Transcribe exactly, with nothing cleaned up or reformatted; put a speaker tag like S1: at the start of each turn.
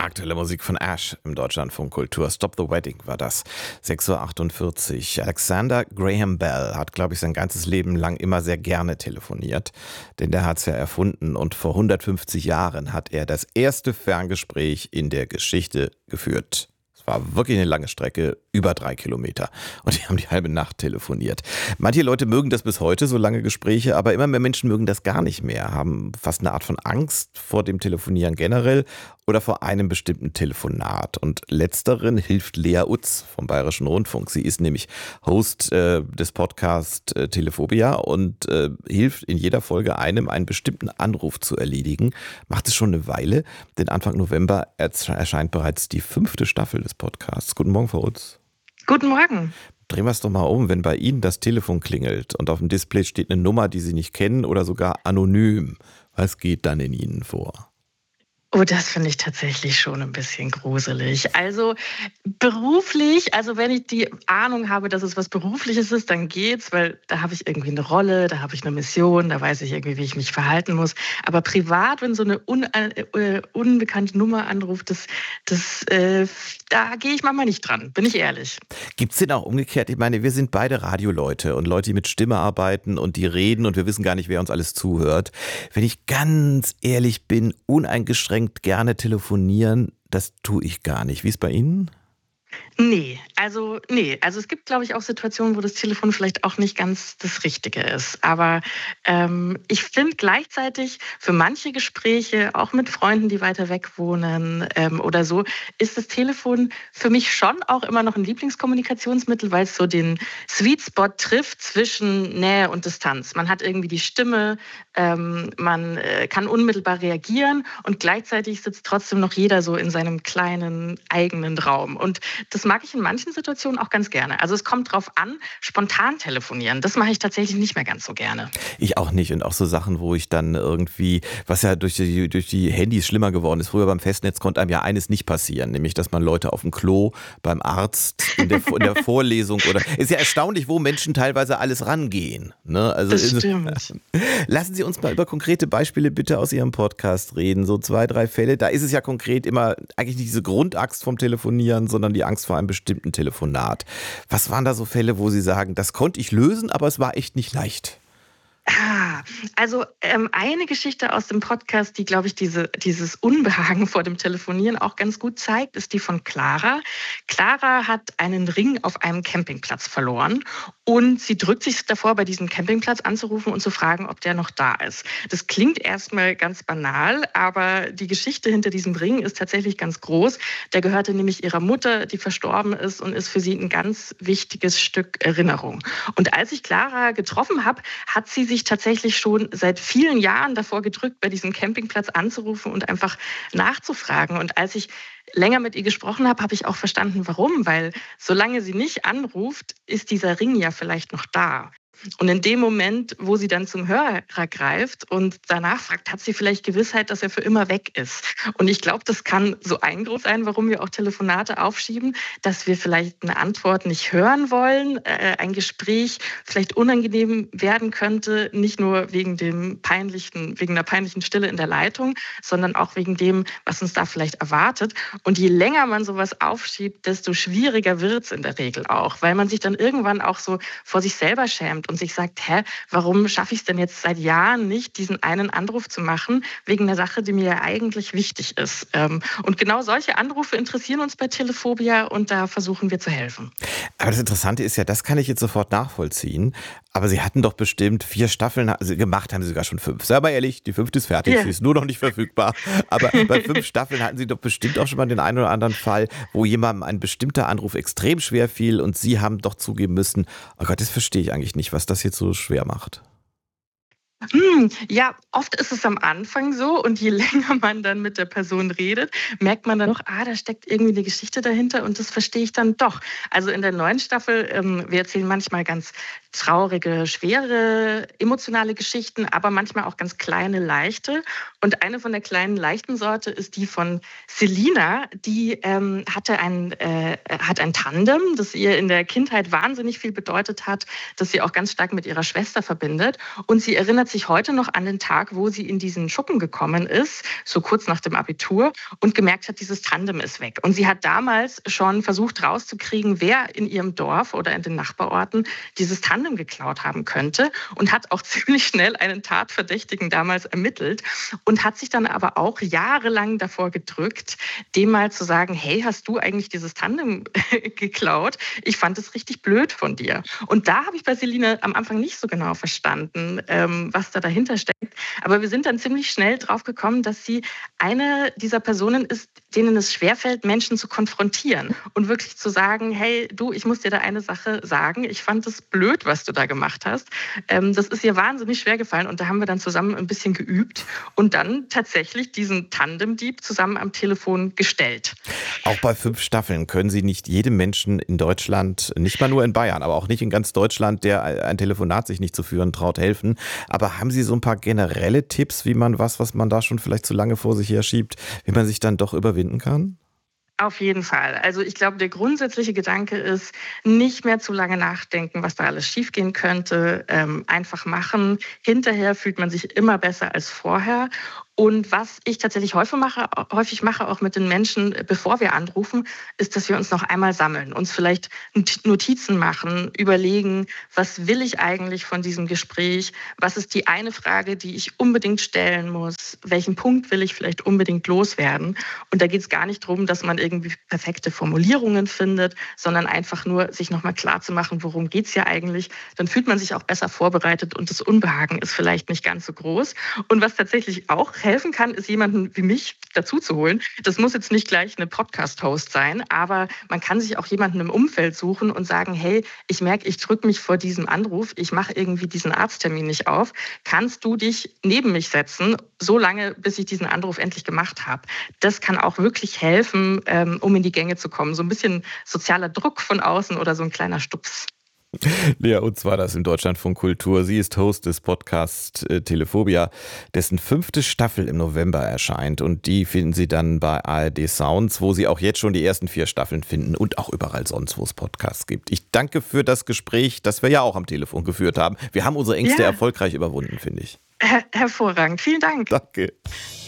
S1: Aktuelle Musik von Ash im Deutschlandfunk Kultur. Stop the Wedding war das. sechs Uhr achtundvierzig. Alexander Graham Bell hat, glaube ich, sein ganzes Leben lang immer sehr gerne telefoniert. Denn der hat es ja erfunden und vor hundertfünfzig Jahren hat er das erste Ferngespräch in der Geschichte geführt. War wirklich eine lange Strecke, über drei Kilometer. Und die haben die halbe Nacht telefoniert. Manche Leute mögen das bis heute, so lange Gespräche, aber immer mehr Menschen mögen das gar nicht mehr, haben fast eine Art von Angst vor dem Telefonieren generell oder vor einem bestimmten Telefonat. Und letzteren hilft Lea Utz vom Bayerischen Rundfunk. Sie ist nämlich Host äh, des Podcasts äh, Telephobia und äh, hilft in jeder Folge einem, einen bestimmten Anruf zu erledigen. Macht es schon eine Weile, denn Anfang November erscheint bereits die fünfte Staffel des Podcasts. Guten Morgen, Frau Utz.
S2: Guten Morgen.
S1: Drehen wir es doch mal um, wenn bei Ihnen das Telefon klingelt und auf dem Display steht eine Nummer, die Sie nicht kennen oder sogar anonym. Was geht dann in Ihnen vor?
S2: Oh, das finde ich tatsächlich schon ein bisschen gruselig. Also beruflich, also wenn ich die Ahnung habe, dass es was Berufliches ist, dann geht's, weil da habe ich irgendwie eine Rolle, da habe ich eine Mission, da weiß ich irgendwie, wie ich mich verhalten muss. Aber privat, wenn so eine un, äh, unbekannte Nummer anruft, das, das, äh, da gehe ich manchmal nicht dran, bin ich ehrlich.
S1: Gibt's denn auch umgekehrt? Ich meine, wir sind beide Radioleute und Leute, die mit Stimme arbeiten und die reden und wir wissen gar nicht, wer uns alles zuhört. Wenn ich ganz ehrlich bin, uneingeschränkt gerne telefonieren, das tue ich gar nicht. Wie ist bei Ihnen?
S2: Nee, also nee, also es gibt, glaube ich, auch Situationen, wo das Telefon vielleicht auch nicht ganz das Richtige ist. Aber ähm, ich finde gleichzeitig für manche Gespräche, auch mit Freunden, die weiter weg wohnen ähm, oder so, ist das Telefon für mich schon auch immer noch ein Lieblingskommunikationsmittel, weil es so den Sweet Spot trifft zwischen Nähe und Distanz. Man hat irgendwie die Stimme, ähm, man äh, kann unmittelbar reagieren und gleichzeitig sitzt trotzdem noch jeder so in seinem kleinen eigenen Raum. Und das mag ich in manchen Situationen auch ganz gerne. Also es kommt drauf an, spontan telefonieren. Das mache ich tatsächlich nicht mehr ganz so gerne.
S1: Ich auch nicht. Und auch so Sachen, wo ich dann irgendwie, was ja durch die, durch die Handys schlimmer geworden ist. Früher beim Festnetz konnte einem ja eines nicht passieren, nämlich, dass man Leute auf dem Klo, beim Arzt, in der, in der Vorlesung oder, ist ja erstaunlich, wo Menschen teilweise alles rangehen. Ne? Also,
S2: das stimmt.
S1: Lassen Sie uns mal über konkrete Beispiele bitte aus Ihrem Podcast reden. So zwei, drei Fälle. Da ist es ja konkret immer eigentlich nicht diese Grundangst vom Telefonieren, sondern die Angst vor einem bestimmten Telefonat. Was waren da so Fälle, wo Sie sagen, das konnte ich lösen, aber es war echt nicht leicht?
S2: Ah, also ähm, eine Geschichte aus dem Podcast, die, glaube ich, diese, dieses Unbehagen vor dem Telefonieren auch ganz gut zeigt, ist die von Clara. Clara hat einen Ring auf einem Campingplatz verloren und sie drückt sich davor, bei diesem Campingplatz anzurufen und zu fragen, ob der noch da ist. Das klingt erstmal ganz banal, aber die Geschichte hinter diesem Ring ist tatsächlich ganz groß. Der gehörte nämlich ihrer Mutter, die verstorben ist und ist für sie ein ganz wichtiges Stück Erinnerung. Und als ich Clara getroffen habe, hat sie sich tatsächlich schon seit vielen Jahren davor gedrückt, bei diesem Campingplatz anzurufen und einfach nachzufragen. Und als ich länger mit ihr gesprochen habe, habe ich auch verstanden, warum. Weil solange sie nicht anruft, ist dieser Ring ja vielleicht noch da. Und in dem Moment, wo sie dann zum Hörer greift und danach fragt, hat sie vielleicht Gewissheit, dass er für immer weg ist. Und ich glaube, das kann so ein Grund sein, warum wir auch Telefonate aufschieben, dass wir vielleicht eine Antwort nicht hören wollen, äh, ein Gespräch vielleicht unangenehm werden könnte, nicht nur wegen dem peinlichen, wegen der peinlichen Stille in der Leitung, sondern auch wegen dem, was uns da vielleicht erwartet. Und je länger man sowas aufschiebt, desto schwieriger wird es in der Regel auch, weil man sich dann irgendwann auch so vor sich selber schämt und sich sagt, hä, warum schaffe ich es denn jetzt seit Jahren nicht, diesen einen Anruf zu machen, wegen einer Sache, die mir ja eigentlich wichtig ist. Und genau solche Anrufe interessieren uns bei Telephobia und da versuchen wir zu helfen.
S1: Aber das Interessante ist ja, das kann ich jetzt sofort nachvollziehen, aber Sie hatten doch bestimmt vier Staffeln, also gemacht haben Sie sogar schon fünf. Sei mal ehrlich, die fünfte ist fertig, yeah. Sie ist nur noch nicht verfügbar. Aber bei fünf Staffeln hatten Sie doch bestimmt auch schon mal den einen oder anderen Fall, wo jemandem ein bestimmter Anruf extrem schwer fiel und Sie haben doch zugeben müssen, oh Gott, das verstehe ich eigentlich nicht, was das jetzt so schwer macht.
S2: Hm, ja, oft ist es am Anfang so und je länger man dann mit der Person redet, merkt man dann noch, ah, da steckt irgendwie eine Geschichte dahinter und das verstehe ich dann doch. Also in der neuen Staffel, ähm, wir erzählen manchmal ganz traurige, schwere, emotionale Geschichten, aber manchmal auch ganz kleine, leichte. Und eine von der kleinen, leichten Sorte ist die von Selina. Die ähm, hatte ein, äh, hat ein Tandem, das ihr in der Kindheit wahnsinnig viel bedeutet hat, das sie auch ganz stark mit ihrer Schwester verbindet. Und sie erinnert sich heute noch an den Tag, wo sie in diesen Schuppen gekommen ist, so kurz nach dem Abitur, und gemerkt hat, dieses Tandem ist weg. Und sie hat damals schon versucht rauszukriegen, wer in ihrem Dorf oder in den Nachbarorten dieses Tandem geklaut haben könnte, und hat auch ziemlich schnell einen Tatverdächtigen damals ermittelt und hat sich dann aber auch jahrelang davor gedrückt, dem mal zu sagen, hey, hast du eigentlich dieses Tandem geklaut? Ich fand es richtig blöd von dir. Und da habe ich bei Selina am Anfang nicht so genau verstanden, ähm, was da dahinter steckt. Aber wir sind dann ziemlich schnell drauf gekommen, dass sie eine dieser Personen ist, denen es schwerfällt, Menschen zu konfrontieren und wirklich zu sagen, hey, du, ich muss dir da eine Sache sagen. Ich fand es blöd, was du da gemacht hast. Ähm, das ist ihr wahnsinnig schwer gefallen, und da haben wir dann zusammen ein bisschen geübt und dann tatsächlich diesen Tandemdieb zusammen am Telefon gestellt.
S1: Auch bei fünf Staffeln können Sie nicht jedem Menschen in Deutschland, nicht mal nur in Bayern, aber auch nicht in ganz Deutschland, der ein Telefonat sich nicht zu führen traut, helfen. Aber haben Sie so ein paar generelle Tipps, wie man was, was man da schon vielleicht zu lange vor sich her schiebt, wie man sich dann doch überwinden kann?
S2: Auf jeden Fall. Also ich glaube, der grundsätzliche Gedanke ist, nicht mehr zu lange nachdenken, was da alles schiefgehen könnte. Ähm, einfach machen. Hinterher fühlt man sich immer besser als vorher. Und was ich tatsächlich häufig mache, häufig mache, auch mit den Menschen, bevor wir anrufen, ist, dass wir uns noch einmal sammeln, uns vielleicht Notizen machen, überlegen, was will ich eigentlich von diesem Gespräch? Was ist die eine Frage, die ich unbedingt stellen muss? Welchen Punkt will ich vielleicht unbedingt loswerden? Und da geht es gar nicht darum, dass man irgendwie perfekte Formulierungen findet, sondern einfach nur, sich nochmal klar zu machen, worum geht es ja eigentlich? Dann fühlt man sich auch besser vorbereitet und das Unbehagen ist vielleicht nicht ganz so groß. Und was tatsächlich auch helfen kann, ist, jemanden wie mich dazu zu holen. Das muss jetzt nicht gleich eine Podcast-Host sein, aber man kann sich auch jemanden im Umfeld suchen und sagen, hey, ich merke, ich drücke mich vor diesem Anruf, ich mache irgendwie diesen Arzttermin nicht auf. Kannst du dich neben mich setzen, so lange, bis ich diesen Anruf endlich gemacht habe? Das kann auch wirklich helfen, um in die Gänge zu kommen. So ein bisschen sozialer Druck von außen oder so ein kleiner Stups.
S1: Ja, uns war das im Deutschlandfunk Kultur. Sie ist Host des Podcasts äh, Telephobia, dessen fünfte Staffel im November erscheint. Und die finden Sie dann bei A R D Sounds, wo Sie auch jetzt schon die ersten vier Staffeln finden und auch überall sonst, wo es Podcasts gibt. Ich danke für das Gespräch, das wir ja auch am Telefon geführt haben. Wir haben unsere Ängste ja erfolgreich überwunden, finde ich.
S2: Her- hervorragend. Vielen Dank.
S1: Danke.